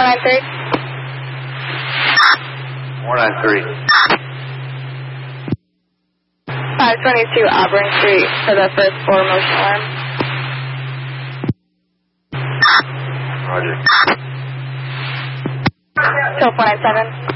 493. 493. 522 Auburn Street for the first floor motion alarm. Roger. Till 497.